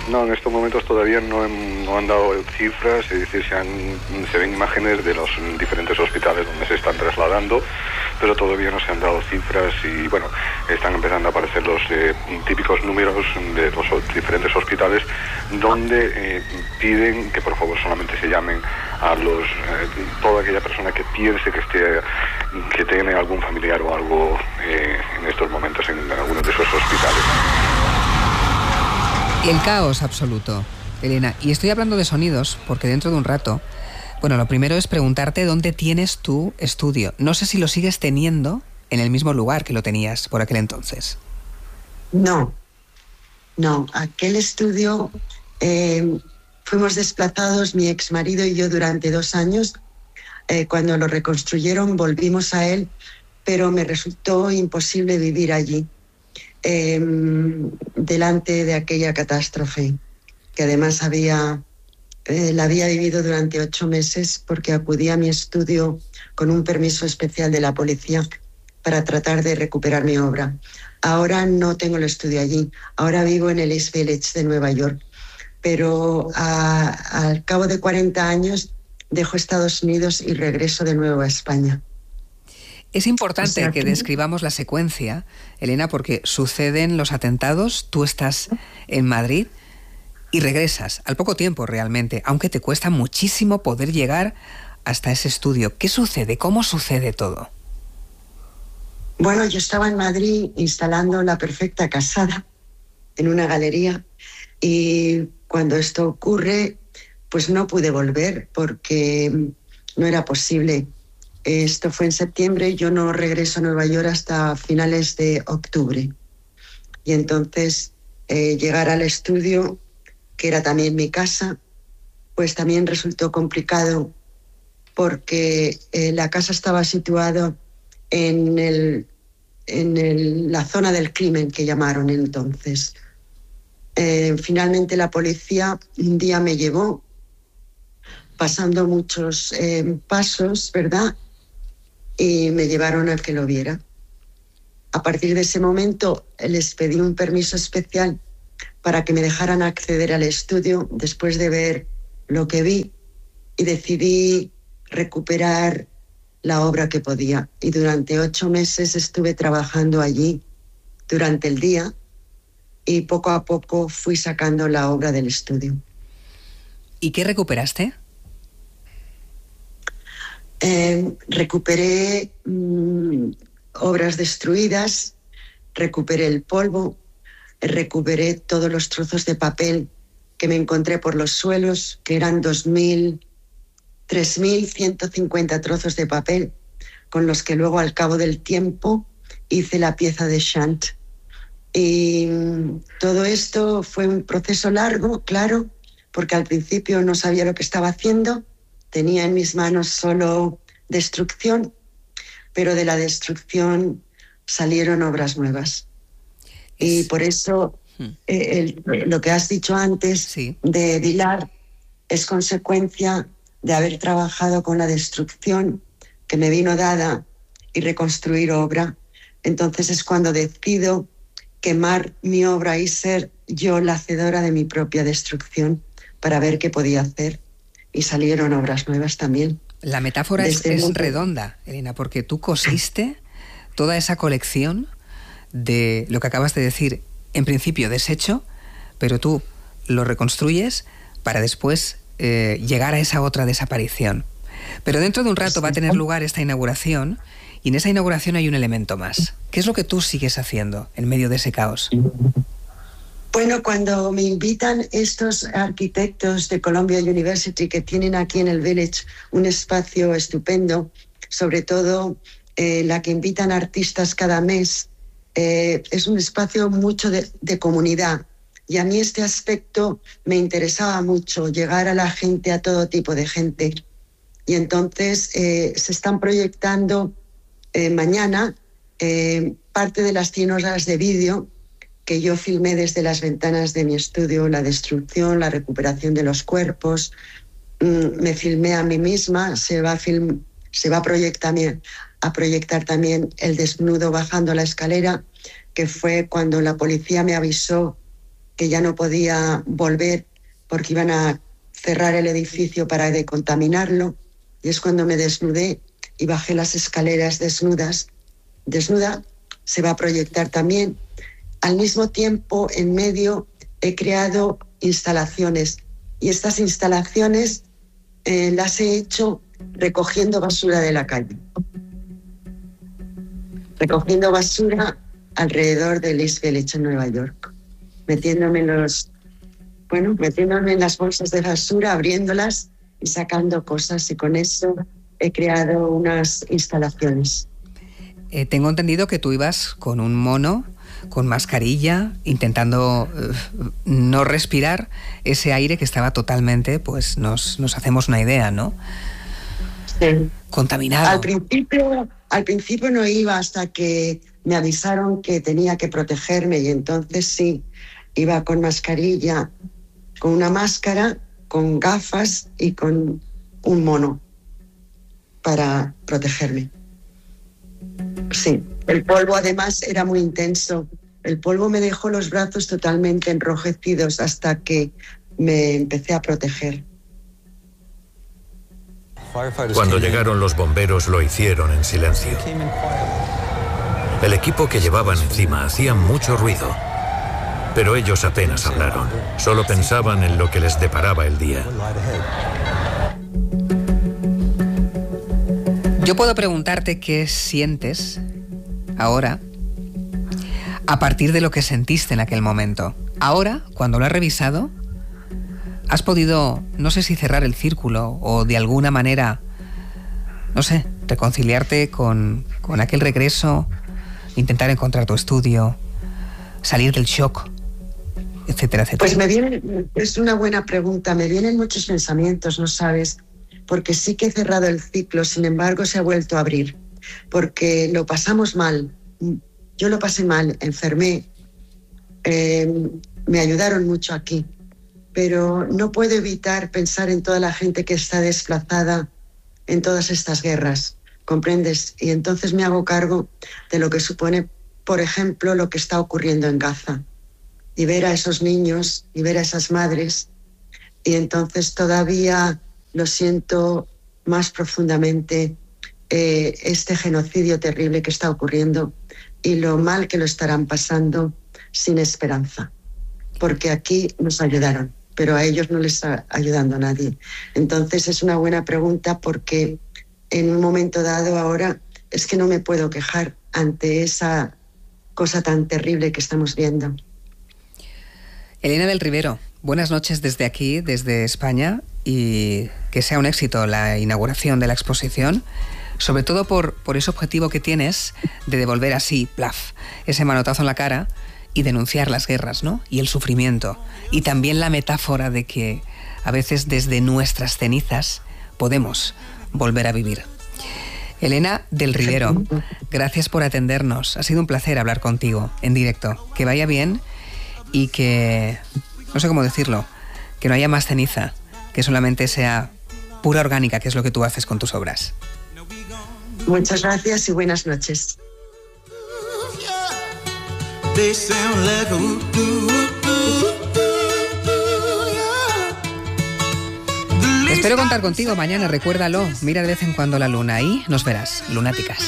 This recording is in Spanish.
No, en estos momentos todavía no han dado cifras, es decir, se ven imágenes de los diferentes hospitales donde se están trasladando, pero todavía no se han dado cifras y bueno, están empezando a aparecer los típicos números de los diferentes hospitales donde piden que por favor solamente se llamen a toda aquella persona que piense que tiene algún familiar o algo en estos momentos en alguno de esos hospitales. El caos absoluto, Elena. Y estoy hablando de sonidos porque dentro de un rato, bueno, lo primero es preguntarte dónde tienes tu estudio. No sé si lo sigues teniendo en el mismo lugar que lo tenías por aquel entonces. No, aquel estudio fuimos desplazados, mi exmarido y yo, durante 2 años. Cuando lo reconstruyeron volvimos a él, pero me resultó imposible vivir allí. Delante de aquella catástrofe, que además la había vivido durante 8 meses porque acudí a mi estudio con un permiso especial de la policía para tratar de recuperar mi obra. Ahora no tengo el estudio allí, ahora vivo en el East Village de Nueva York, pero al cabo de 40 años dejo Estados Unidos y regreso de nuevo a España. Es importante que describamos la secuencia, Elena, porque suceden los atentados, tú estás en Madrid y regresas al poco tiempo realmente, aunque te cuesta muchísimo poder llegar hasta ese estudio. ¿Qué sucede? ¿Cómo sucede todo? Bueno, yo estaba en Madrid instalando La Perfecta Casada en una galería y cuando esto ocurre, pues no pude volver porque no era posible. Esto fue en septiembre, yo no regreso a Nueva York hasta finales de octubre. Y entonces llegar al estudio, que era también mi casa, pues también resultó complicado porque la casa estaba situada en la zona del crimen, que llamaron entonces. Finalmente la policía un día me llevó, pasando muchos pasos, ¿verdad?, y me llevaron a que lo viera. A partir de ese momento les pedí un permiso especial para que me dejaran acceder al estudio después de ver lo que vi, y decidí recuperar la obra que podía. Y durante 8 meses estuve trabajando allí durante el día y poco a poco fui sacando la obra del estudio. ¿Y qué recuperaste? Recuperé obras destruidas, recuperé el polvo, recuperé todos los trozos de papel que me encontré por los suelos, que eran 3.150 trozos de papel, con los que luego al cabo del tiempo hice la pieza de Chant. Y todo esto fue un proceso largo, claro, porque al principio no sabía lo que estaba haciendo. Tenía en mis manos solo destrucción, pero de la destrucción salieron obras nuevas. Y por eso lo que has dicho antes, sí, de Vilar es consecuencia de haber trabajado con la destrucción que me vino dada y reconstruir obra. Entonces es cuando decido quemar mi obra y ser yo la hacedora de mi propia destrucción para ver qué podía hacer. Y salieron obras nuevas también. La metáfora es redonda, Elena, porque tú cosiste toda esa colección de lo que acabas de decir, en principio deshecho, pero tú lo reconstruyes para después llegar a esa otra desaparición. Pero dentro de un rato va a tener lugar esta inauguración, y en esa inauguración hay un elemento más. ¿Qué es lo que tú sigues haciendo en medio de ese caos? Bueno, cuando me invitan estos arquitectos de Columbia University, que tienen aquí en el Village un espacio estupendo, sobre todo la que invitan artistas cada mes, es un espacio mucho de comunidad. Y a mí este aspecto me interesaba mucho, llegar a la gente, a todo tipo de gente. Y entonces se están proyectando mañana parte de las 100 horas de vídeo que yo filmé desde las ventanas de mi estudio, la destrucción, la recuperación de los cuerpos. Me filmé a mí misma, se va a proyectar también el desnudo bajando la escalera, que fue cuando la policía me avisó que ya no podía volver porque iban a cerrar el edificio para decontaminarlo, y es cuando me desnudé y bajé las escaleras desnuda, se va a proyectar también. Al mismo tiempo, en medio, he creado instalaciones, y estas instalaciones las he hecho recogiendo basura de la calle. Recogiendo basura alrededor del East Village en Nueva York. Metiéndome en las bolsas de basura, abriéndolas y sacando cosas, y con eso he creado unas instalaciones. Tengo entendido que tú ibas con un mono, con mascarilla, intentando no respirar ese aire que estaba totalmente, pues nos hacemos una idea, ¿no? Sí. Contaminado. Al principio no iba, hasta que me avisaron que tenía que protegerme, y entonces sí, iba con mascarilla, con una máscara, con gafas y con un mono para protegerme. Sí, el polvo además era muy intenso. El polvo me dejó los brazos totalmente enrojecidos hasta que me empecé a proteger. Cuando llegaron los bomberos lo hicieron en silencio. El equipo que llevaban encima hacía mucho ruido, pero ellos apenas hablaron. Solo pensaban en lo que les deparaba el día. Yo puedo preguntarte qué sientes ahora a partir de lo que sentiste en aquel momento. Ahora, cuando lo has revisado, has podido, no sé si cerrar el círculo o de alguna manera, no sé, reconciliarte con aquel regreso, intentar encontrar tu estudio, salir del shock, etcétera, etcétera. Pues es una buena pregunta, me vienen muchos pensamientos, ¿no sabes? Porque sí que he cerrado el ciclo, sin embargo se ha vuelto a abrir, porque lo pasamos mal. Yo lo pasé mal, enfermé, me ayudaron mucho aquí, pero no puedo evitar pensar en toda la gente que está desplazada en todas estas guerras, ¿comprendes? Y entonces me hago cargo de lo que supone, por ejemplo, lo que está ocurriendo en Gaza, y ver a esos niños y ver a esas madres, y entonces todavía lo siento más profundamente, este genocidio terrible que está ocurriendo y lo mal que lo estarán pasando sin esperanza, porque aquí nos ayudaron, pero a ellos no les está ayudando a nadie. Entonces es una buena pregunta, porque en un momento dado ahora es que no me puedo quejar ante esa cosa tan terrible que estamos viendo. Elena del Rivero, buenas noches desde aquí, desde España, y que sea un éxito la inauguración de la exposición, sobre todo por ese objetivo que tienes de devolver así, plaf, ese manotazo en la cara y denunciar las guerras, ¿no? Y el sufrimiento. Y también la metáfora de que a veces desde nuestras cenizas podemos volver a vivir. Elena del Rivero, gracias por atendernos. Ha sido un placer hablar contigo en directo. Que vaya bien y que, no sé cómo decirlo, que no haya más ceniza, que solamente sea pura orgánica, que es lo que tú haces con tus obras. Muchas gracias y buenas noches. Espero contar contigo mañana, recuérdalo. Mira de vez en cuando la luna, ahí nos verás, lunáticas.